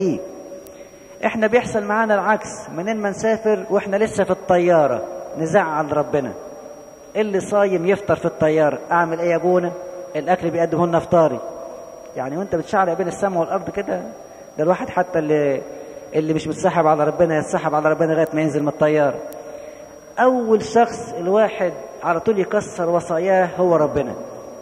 احنا بيحصل معانا العكس، منين ما نسافر واحنا لسه في الطيارة نزعل ربنا. اللي صايم يفطر في الطيارة، اعمل ايه يا ابونا؟ الاكل بيقدمه لنا فطاري. يعني وانت بتشعر بين السماء والارض كده، ده الواحد حتى اللي مش متسحب على ربنا يتسحب على ربنا لغايه ما ينزل من الطياره. اول شخص الواحد على طول يكسر وصاياه هو ربنا.